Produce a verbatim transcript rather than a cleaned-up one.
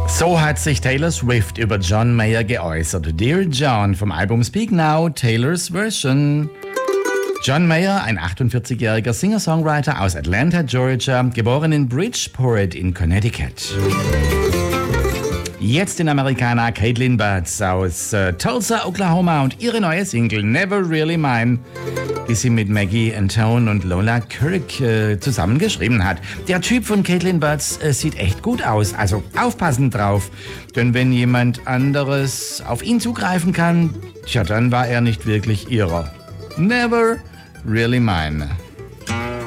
So hat sich Taylor Swift über John Mayer geäußert. Dear John vom Album Speak Now, Taylor's Version. John Mayer, ein achtundvierzigjähriger Singer-Songwriter aus Atlanta, Georgia, geboren in Bridgeport in Connecticut. Jetzt den Amerikaner Caitlin Butts aus äh, Tulsa, Oklahoma und ihre neue Single Never Really Mine, die sie mit Maggie Antone und Lola Kirk äh, zusammengeschrieben hat. Der Typ von Caitlin Butts äh, sieht echt gut aus, also aufpassen drauf. Denn wenn jemand anderes auf ihn zugreifen kann, tja, dann war er nicht wirklich ihrer. Never Really Mine.